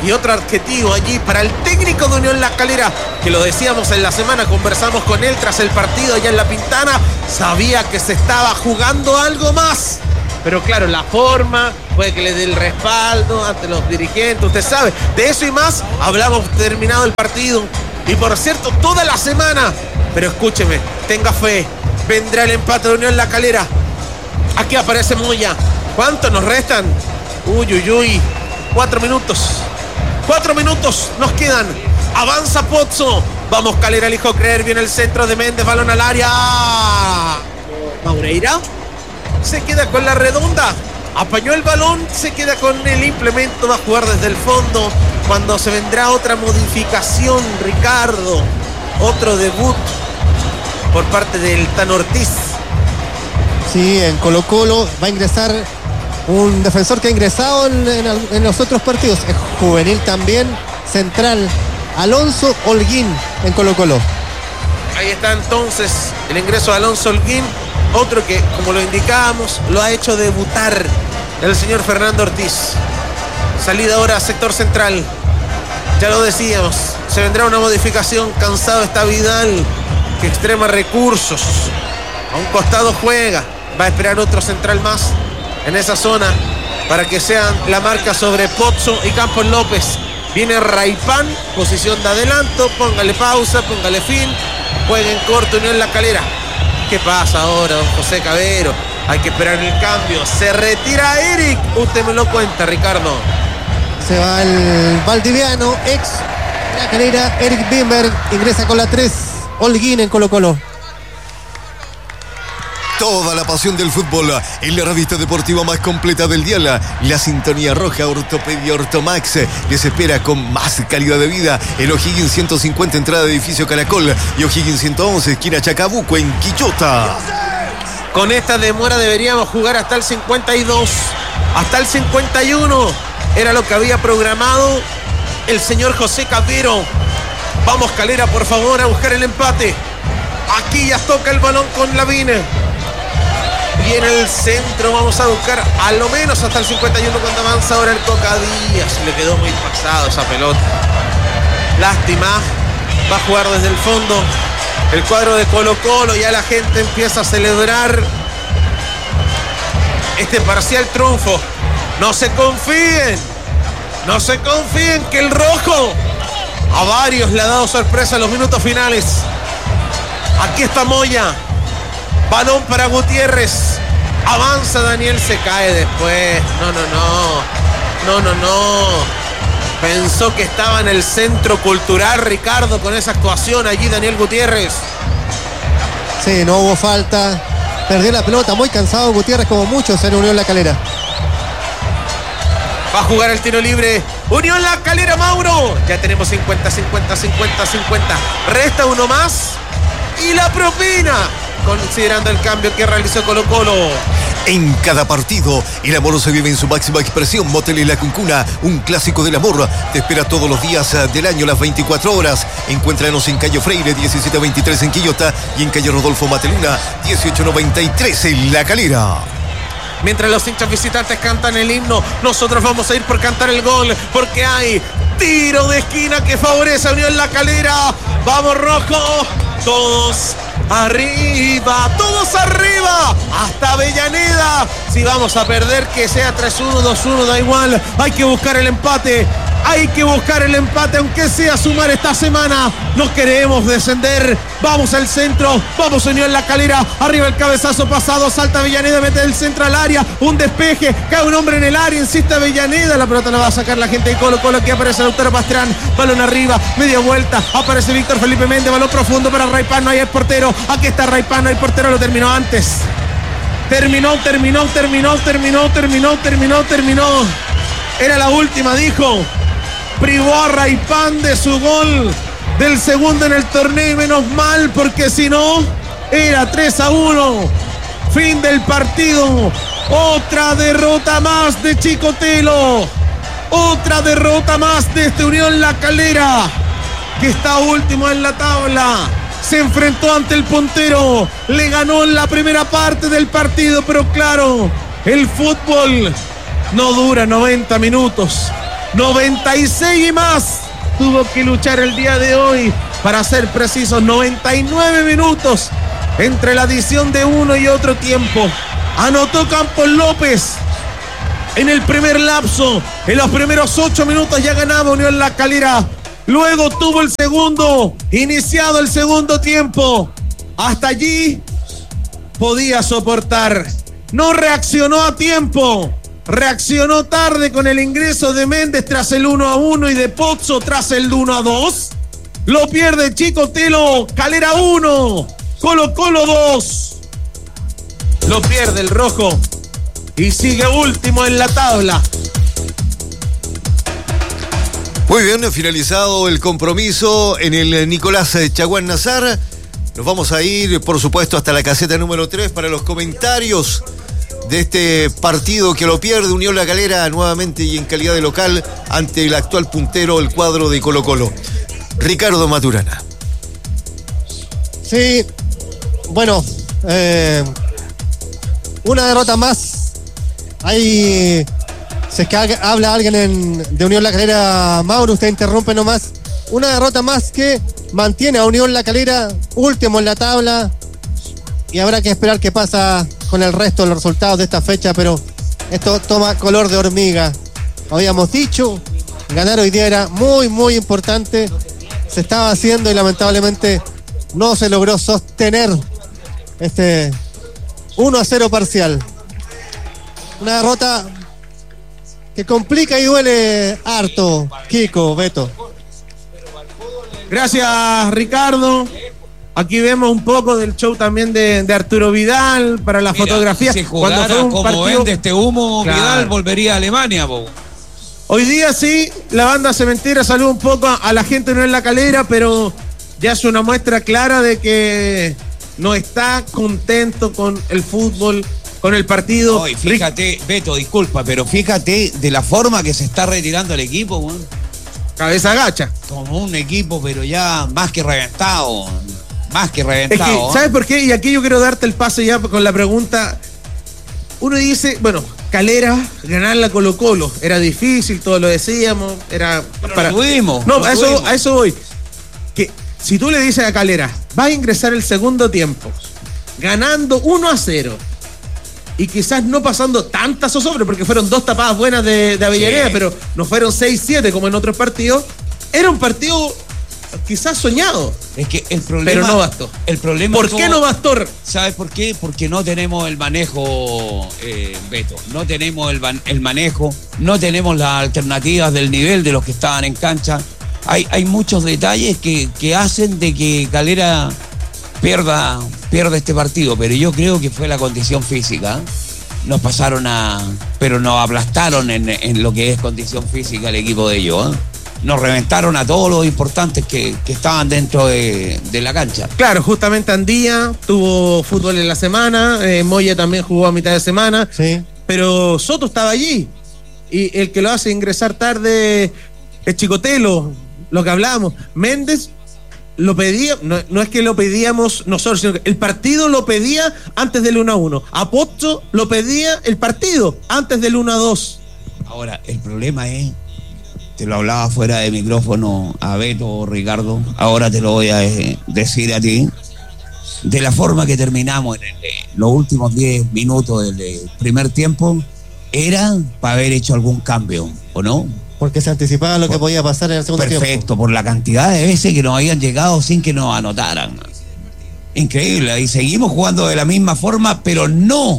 Y otro adjetivo allí para el técnico de Unión La Calera, que lo decíamos en la semana, conversamos con él tras el partido allá en La Pintana, sabía que se estaba jugando algo más. Pero claro, la forma, puede que le dé el respaldo ante los dirigentes, usted sabe. De eso y más hablamos terminado el partido. Y por cierto, toda la semana. Pero escúcheme, tenga fe, vendrá el empate de Unión La Calera. Aquí aparece Moya. ¿Cuánto nos restan? Uy. 4 minutos. 4 minutos nos quedan. Avanza Pozzo. Vamos, Calera, elijo creer. Viene el centro de Méndez, balón al área. Maureira se queda con la redonda. Apañó el balón, se queda con el implemento. Va a jugar desde el fondo. Cuando se vendrá otra modificación, Ricardo. Otro debut por parte del Tan Ortiz. Sí, en Colo-Colo va a ingresar un defensor que ha ingresado en los otros partidos. Es juvenil también, central, Alonso Holguín en Colo-Colo. Ahí está entonces el ingreso de Alonso Holguín. Otro que, como lo indicábamos, lo ha hecho debutar el señor Fernando Ortiz. Salida ahora a sector central. Ya lo decíamos, se vendrá una modificación. Cansado está Vidal, que extrema recursos. A un costado juega. Va a esperar otro central más en esa zona para que sean la marca sobre Pozzo y Campos López. Viene Raipán, posición de adelanto. Póngale pausa, póngale fin. Juega en corto Unión La Calera. ¿Qué pasa ahora, don José Cabero? Hay que esperar el cambio. Se retira Eric. Usted me lo cuenta, Ricardo. Se va el valdiviano, ex La Calera, Eric Bimberg. Ingresa con la 3, Holguín en Colo-Colo. Toda la pasión del fútbol en la revista deportiva más completa del día, la Sintonía Roja. Ortopedia Ortomax les espera con más calidad de vida en O'Higgins 150, entrada de edificio Caracol, y O'Higgins 111, esquina Chacabuco, en Quillota. Con esta demora deberíamos jugar hasta el 52, hasta el 51. Era lo que había programado el señor José Cabero. Vamos, Calera, por favor, a buscar el empate. Aquí ya toca el balón con Lavín. Y en el centro vamos a buscar a lo menos hasta el 51 cuando avanza ahora el Coca Díaz. Le quedó muy pasado esa pelota. Lástima. Va a jugar desde el fondo el cuadro de Colo-Colo. Ya la gente empieza a celebrar este parcial triunfo. No se confíen. No se confíen que el rojo a varios le ha dado sorpresa en los minutos finales. Aquí está Moya. Balón para Gutiérrez. Avanza Daniel, se cae después. No. Pensó que estaba en el centro cultural, Ricardo, con esa actuación allí Daniel Gutiérrez. Sí, no hubo falta. Perdió la pelota, muy cansado Gutiérrez, como muchos en Unión La Calera. Va a jugar el tiro libre Unión La Calera, Mauro. Ya tenemos 50. Resta uno más. Y la propina, considerando el cambio que realizó Colo-Colo. En cada partido, el amor se vive en su máxima expresión. Motel y La Cuncuna, un clásico del amor. Te espera todos los días del año, las 24 horas. Encuéntranos en calle Freire, 1723 en Quillota, y en calle Rodolfo Mateluna, 1893 en La Calera. Mientras los hinchas visitantes cantan el himno, nosotros vamos a ir por cantar el gol, porque hay tiro de esquina que favorece a Unión La Calera. ¡Vamos, rojo! Todos arriba, hasta Avellaneda. Si vamos a perder, que sea 3-1, 2-1, da igual. Hay que buscar el empate, aunque sea sumar esta semana. No queremos descender. Vamos al centro, vamos Unión La Calera. Arriba el cabezazo pasado, salta Avellaneda, mete el centro al área, un despeje, cae un hombre en el área, insiste Avellaneda, la pelota la va a sacar la gente de Colo-Colo. Aquí aparece Lautaro Pastrán, balón arriba, media vuelta, aparece Víctor Felipe Méndez, balón profundo para Raipán, no hay el portero. Aquí está Raipán, no hay portero, lo terminó antes. Terminó. Era la última, dijo. Privó a Raipán de su gol del segundo en el torneo, y menos mal, porque si no, era 3-1. Fin del partido. Otra derrota más de Chicotelo. Otra derrota más de este Unión La Calera, que está último en la tabla. Se enfrentó ante el puntero, le ganó en la primera parte del partido, pero claro, el fútbol no dura 90 minutos. 96 y más tuvo que luchar el día de hoy. Para ser precisos, 99 minutos entre la adición de uno y otro tiempo. Anotó Campos López en el primer lapso. En los primeros 8 minutos ya ganaba Unión La Calera. Luego tuvo el segundo, iniciado el segundo tiempo. Hasta allí podía soportar. No reaccionó a tiempo. Reaccionó tarde con el ingreso de Méndez tras el 1-1 y de Pozzo tras el 1-2. Lo pierde Chicotelo. Calera 1, Colo-Colo 2. Lo pierde el rojo y sigue último en la tabla. Muy bien, finalizado el compromiso en el Nicolás Chaguán Nazar. Nos vamos a ir, por supuesto, hasta la caseta número 3 para los comentarios de este partido que lo pierde Unión La Calera nuevamente y en calidad de local ante el actual puntero, el cuadro de Colo-Colo. Ricardo Maturana. Sí, bueno, una derrota más. Ahí se habla alguien de Unión La Calera. Mauro, usted interrumpe nomás. Una derrota más que mantiene a Unión La Calera último en la tabla. Y habrá que esperar qué pasa con el resto de los resultados de esta fecha, pero esto toma color de hormiga. Habíamos dicho, ganar hoy día era muy, muy importante. Se estaba haciendo y lamentablemente no se logró sostener este 1-0 parcial. Una derrota que complica y duele harto, Kiko, Beto. Gracias, Ricardo. Aquí vemos un poco del show también de Arturo Vidal para la fotografía. Si jugara cuando fue un como partido... vende este humo, claro. Vidal volvería a Alemania, po. Hoy día sí, la banda cementera saluda un poco a la gente no en La Calera, pero ya es una muestra clara de que no está contento con el fútbol, con el partido. Hoy, fíjate, Beto, disculpa, pero fíjate de la forma que se está retirando el equipo, weón. Cabeza agacha. Como un equipo, pero ya más que reventado. Más que reventado. Es que, ¿sabes por qué? Y aquí yo quiero darte el pase ya con la pregunta. Uno dice, bueno, Calera, ganar la Colo-Colo. Era difícil, todos lo decíamos. Era Pero para... lo tuvimos. No, a eso voy. Que si tú le dices a Calera, va a ingresar el segundo tiempo, ganando 1-0. Y quizás no pasando tantas zozobras, porque fueron 2 tapadas buenas de Avellaneda, sí, pero no fueron 6-7 como en otros partidos. Era un partido quizás soñado. Es que el problema... Pero no bastó. El problema ¿Por qué no bastó? ¿Sabes por qué? Porque no tenemos el manejo, Beto. No tenemos el manejo, no tenemos las alternativas del nivel de los que estaban en cancha. Hay muchos detalles que hacen de que Calera pierda este partido, pero yo creo que fue la condición física. Nos pasaron pero nos aplastaron en lo que es condición física el equipo de ellos, ¿eh? Nos reventaron a todos los importantes que estaban dentro de la cancha. Claro, justamente Andía tuvo fútbol en la semana, Moya también jugó a mitad de semana, sí, pero Soto estaba allí, y el que lo hace ingresar tarde es Chicotelo, lo que hablábamos. Méndez lo pedía, no es que lo pedíamos nosotros, sino que el partido lo pedía antes del 1-1. A Pozzo lo pedía el partido antes del 1-2. Ahora, el problema es, te lo hablaba fuera de micrófono a Beto o Ricardo, ahora te lo voy a decir a ti, de la forma que terminamos en los últimos 10 minutos del primer tiempo, era para haber hecho algún cambio, ¿o no? Porque se anticipaba lo que podía pasar en el segundo tiempo. Perfecto, por la cantidad de veces que nos habían llegado sin que nos anotaran. Increíble, y seguimos jugando de la misma forma, pero no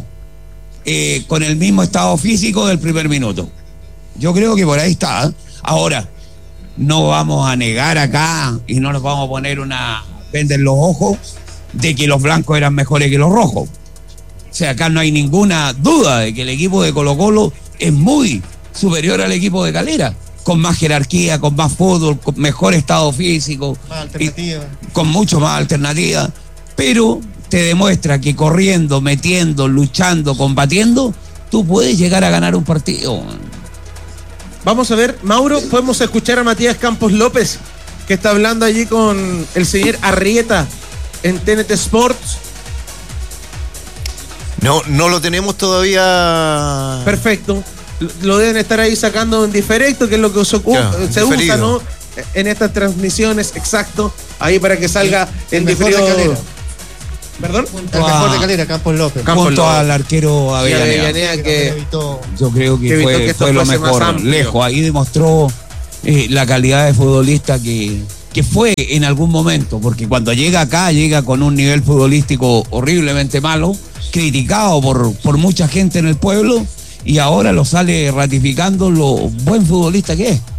con el mismo estado físico del primer minuto. Yo creo que por ahí está, ¿eh? Ahora, no vamos a negar acá y no nos vamos a poner vender los ojos de que los blancos eran mejores que los rojos. O sea, acá no hay ninguna duda de que el equipo de Colo-Colo es muy superior al equipo de Calera, con más jerarquía, con más fútbol, con mejor estado físico, más alternativa, con mucho más alternativa, pero te demuestra que corriendo, metiendo, luchando, combatiendo, tú puedes llegar a ganar un partido. Vamos a ver, Mauro, podemos escuchar a Matías Campos López, que está hablando allí con el señor Arrieta en TNT Sports. No lo tenemos todavía. Perfecto. lo deben estar ahí sacando en diferido, que es lo que se usa, ¿no? En estas transmisiones, exacto, ahí para que salga en diferido. ¿Perdón? El mejor de Calera, Campos López. Junto al arquero Avellaneda, que yo creo que fue lo mejor, lejos. Ahí demostró la calidad de futbolista que fue en algún momento, porque cuando llega acá, llega con un nivel futbolístico horriblemente malo, criticado por mucha gente en el pueblo, y ahora lo sale ratificando lo buen futbolista que es.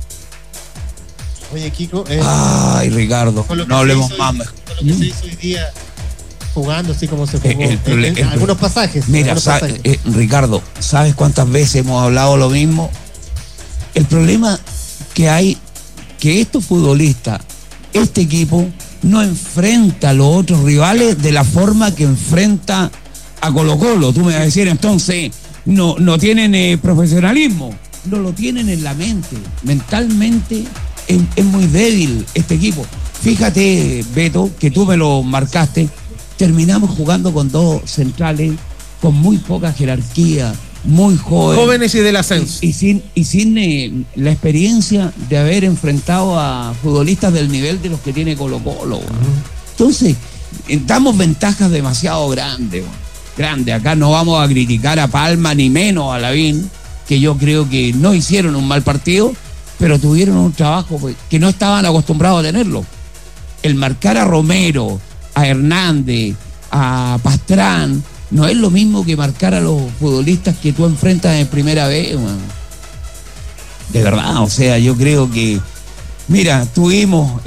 Oye, Kiko. Ay, Ricardo, no hablemos más. Con lo que se hizo hoy día, jugando así como se jugó. Algunos pasajes. Mira, Ricardo, ¿sabes cuántas veces hemos hablado lo mismo? El problema que hay, que estos futbolistas, este equipo, no enfrenta a los otros rivales de la forma que enfrenta a Colo-Colo. Tú me vas a decir, entonces, no tienen profesionalismo. No lo tienen en la mente. Mentalmente es muy débil este equipo. Fíjate, Beto, que tú me lo marcaste. Terminamos jugando con dos centrales con muy poca jerarquía, muy jóvenes y del ascenso. Y sin la experiencia de haber enfrentado a futbolistas del nivel de los que tiene Colo-Colo. Entonces, damos ventajas demasiado grandes. Grande. Acá no vamos a criticar a Palma ni menos a Lavín, que yo creo que no hicieron un mal partido, pero tuvieron un trabajo que no estaban acostumbrados a tenerlo. El marcar a Romero, a Hernández, a Pastrán, no es lo mismo que marcar a los futbolistas que tú enfrentas en primera vez, man. De verdad, o sea, yo creo que, mira, tuvimos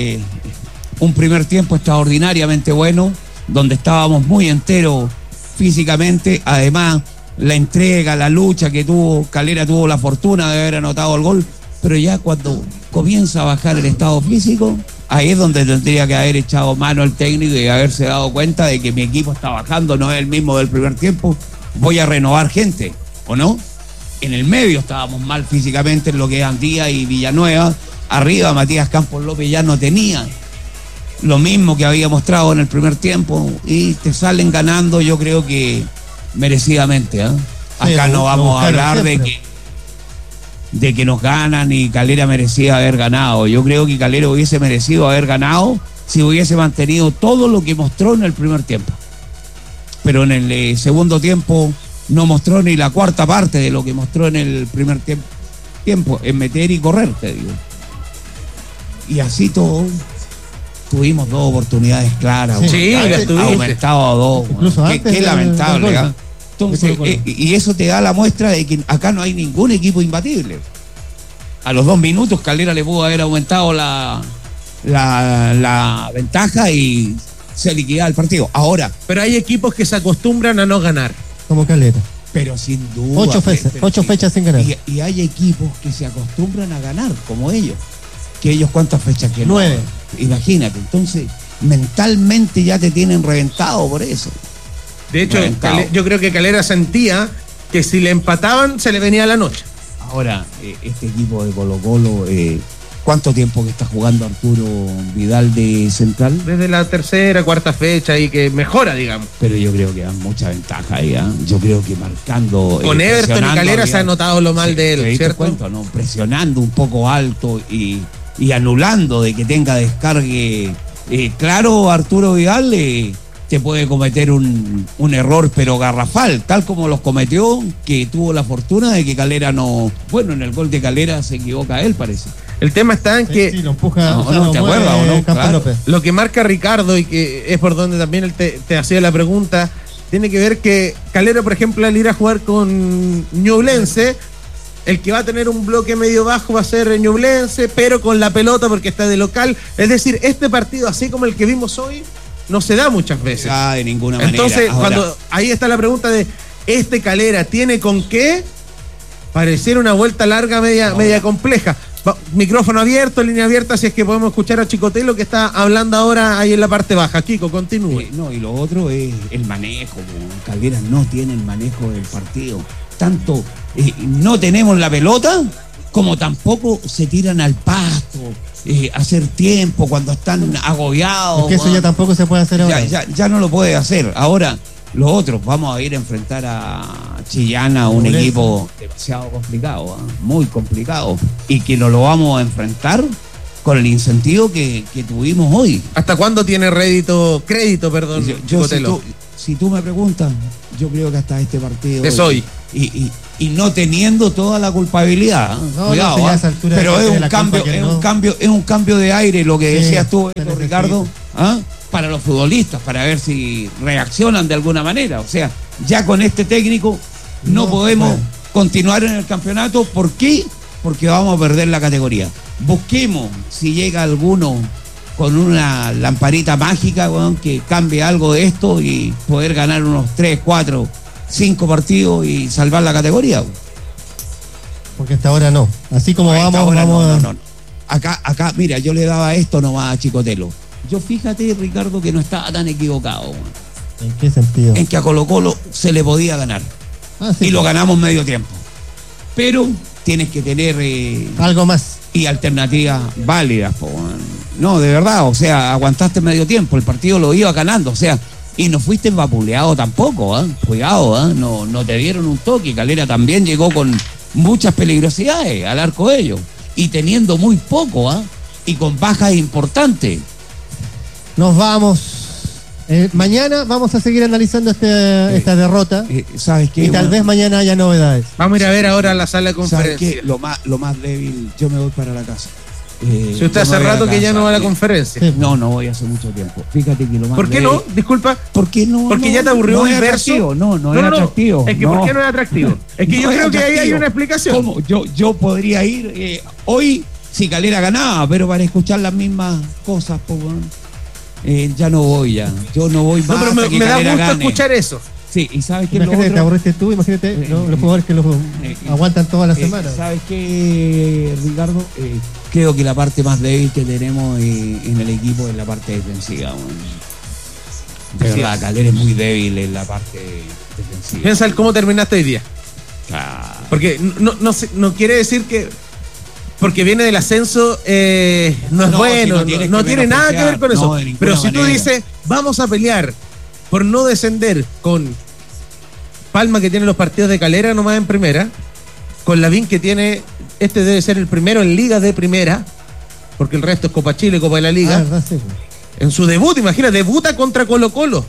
un primer tiempo extraordinariamente bueno, donde estábamos muy enteros físicamente, además la entrega, la lucha que tuvo, Calera tuvo la fortuna de haber anotado el gol, pero ya cuando comienza a bajar el estado físico, ahí es donde tendría que haber echado mano el técnico y haberse dado cuenta de que mi equipo está bajando, no es el mismo del primer tiempo, voy a renovar gente, ¿o no? En el medio estábamos mal físicamente en lo que es Andía y Villanueva, arriba Matías Campos López ya no tenía lo mismo que había mostrado en el primer tiempo y te salen ganando, yo creo que merecidamente, ¿eh? Acá no vamos a hablar de que nos ganan y Calera merecía haber ganado. Yo creo que Calera hubiese merecido haber ganado si hubiese mantenido todo lo que mostró en el primer tiempo. Pero en el segundo tiempo no mostró ni la cuarta parte de lo que mostró en el primer tiempo, en meter y correr, te digo. Y así todo, tuvimos dos oportunidades claras. Sí, aumentado a dos. Qué lamentable, ¿eh? Entonces, y eso te da la muestra de que acá no hay ningún equipo imbatible. A los 2 minutos Calera le pudo haber aumentado la ventaja y se liquidaba el partido. Ahora, pero hay equipos que se acostumbran a no ganar. Como Calera. Pero sin duda. 8 fechas sin ganar. Y hay equipos que se acostumbran a ganar, como ellos. Que ellos, ¿cuántas fechas que 9. No? Imagínate, entonces mentalmente ya te tienen reventado por eso. De hecho, yo creo que Calera sentía que si le empataban se le venía la noche. Ahora, este equipo de Colo-Colo, ¿cuánto tiempo que está jugando Arturo Vidal de central? Desde la tercera, cuarta fecha y que mejora, digamos. Pero yo creo que da mucha ventaja ahí, ¿eh? Yo creo que marcando... Con Everton y Calera se ha notado lo mal de él, ¿cierto? Cuento, ¿no? Presionando un poco alto y anulando de que tenga descargue. Claro, Arturo Vidal te puede cometer un error, pero garrafal, tal como los cometió, que tuvo la fortuna de que Calera no... Bueno, en el gol de Calera se equivoca él, parece. El tema está en que... Sí, lo empuja... No, ¿te acuerdas o no? Claro. Lo que marca Ricardo, y que es por donde también él te hacía la pregunta, tiene que ver que Calera, por ejemplo, al ir a jugar con Ñublense, el que va a tener un bloque medio bajo va a ser Ñublense, pero con la pelota porque está de local. Es decir, este partido, así como el que vimos hoy, no se da muchas veces. De ninguna manera. Entonces, cuando ahí está la pregunta de este Calera tiene con qué, pareciera una vuelta larga media compleja. Micrófono abierto, línea abierta, si es que podemos escuchar a Chicotelo que está hablando ahora ahí en la parte baja. Kiko, continúe. Y lo otro es el manejo. Calera no tiene el manejo del partido. Tanto no tenemos la pelota, como tampoco se tiran al pasto, hacer tiempo cuando están agobiados. Es que eso ya tampoco se puede hacer ahora. Ya no lo puede hacer. Ahora, los otros, vamos a ir a enfrentar a Chillán a un Por eso. equipo demasiado complicado, muy complicado, y que no lo vamos a enfrentar con el incentivo que tuvimos hoy. ¿Hasta cuándo tiene crédito, perdón, Cotelo? Si tú me preguntas, yo creo que hasta este partido Es hoy. y no teniendo toda la culpabilidad, No, cuidado, no, si ya a esa altura pero ya es tiene un la cambio, culpa que es no. un cambio, es un cambio de aire, lo que Sí, decías tú, se necesita. Ricardo, para los futbolistas, para ver si reaccionan de alguna manera. O sea, ya con este técnico no podemos continuar en el campeonato. ¿Por qué? Porque vamos a perder la categoría. Busquemos si llega alguno con una lamparita mágica, weón, que cambie algo de esto y poder ganar unos 3, 4, 5 partidos y salvar la categoría. Porque hasta ahora no. Así como A esta vamos, hora vamos. no. Acá, mira, yo le daba esto nomás a Chicotelo. Yo fíjate, Ricardo, que no estaba tan equivocado, weón, ¿En qué sentido? en que a Colo-Colo se le podía ganar. Sí, Y lo ganamos medio tiempo. Pero tienes que tener algo más. y alternativas válidas, po, weón. No, de verdad, o sea, aguantaste medio tiempo, el partido lo iba ganando, o sea, y no fuiste vapuleado tampoco, cuidado, no te dieron un toque. Calera también llegó con muchas peligrosidades al arco de ellos, y teniendo muy poco, y con bajas importantes. Nos vamos. Mañana vamos a seguir analizando esta derrota. ¿Sabes qué? Y tal Bueno, vez mañana haya novedades. Vamos a ir a ver ahora la sala de ¿sabes conferencia. qué? Lo más débil, yo me voy para la casa. Si usted hace rato que ya no va a la conferencia. Sí. No voy hace mucho tiempo. Fíjate que lo más ¿Por qué débil- no? Disculpa. ¿Por qué no? Porque no, ya te aburrió no es Diverso. atractivo, no es atractivo. Es que no. ¿por qué no es atractivo? Es que No yo es creo que ahí hay atractivo. una explicación. ¿Cómo? Yo podría ir hoy si Calera ganaba, pero para escuchar las mismas cosas, pues, bueno, ya no voy ya. Yo no voy más No, pero hasta me que da Calera gusto gane. escuchar eso. Sí, y ¿sabes qué es lo Imagínate, te otro? aburriste tú, imagínate los jugadores que los aguantan toda la semana. ¿Sabes qué, Ricardo? Creo que la parte más débil que tenemos en el equipo es la parte defensiva. Bueno. De Así verdad, es. Calera es muy débil en la parte defensiva. Piensa en cómo terminaste hoy día. Claro. Porque no quiere decir que porque viene del ascenso no es No, bueno, si no no tienes que tiene nada que ver con menospreciar, eso. no, de ninguna Pero si tú manera. dices, vamos a pelear por no descender con Palma, que tiene los partidos de Calera nomás en primera, con Lavín, que tiene, este debe ser el primero en ligas de primera, porque el resto es Copa Chile, Copa de la Liga. verdad, sí. En su debut, imagina, debuta contra Colo-Colo.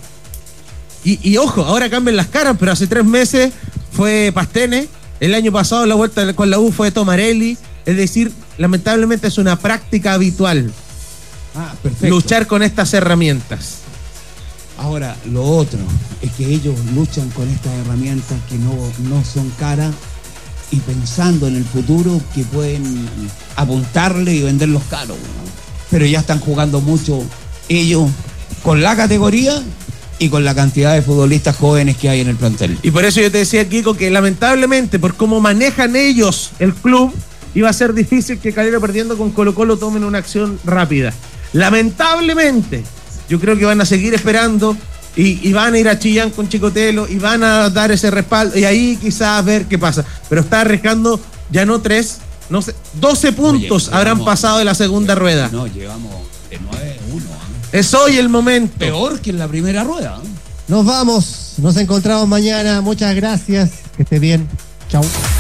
Y ojo, ahora cambian las caras, pero hace 3 meses fue Pastene, el año pasado la vuelta con la U fue Tomarelli. Es decir, lamentablemente es una práctica habitual Perfecto. luchar con estas herramientas. Ahora, lo otro es que ellos luchan con estas herramientas que no son caras y pensando en el futuro que pueden apuntarle y venderlos caros, ¿no? Pero ya están jugando mucho ellos con la categoría y con la cantidad de futbolistas jóvenes que hay en el plantel. Y por eso yo te decía, Kiko, que lamentablemente, por cómo manejan ellos el club, iba a ser difícil que Calera perdiendo con Colo-Colo tomen una acción rápida. Lamentablemente, yo creo que van a seguir esperando y van a ir a Chillán con Chicotelo y van a dar ese respaldo y ahí quizás ver qué pasa. Pero está arriesgando ya no 3, no sé, 12 puntos Oye, habrán pasado de la segunda rueda. No, llevamos de 9-1. Es hoy el momento. Peor que en la primera rueda. Nos vamos, nos encontramos mañana. Muchas gracias. Que esté bien. Chau.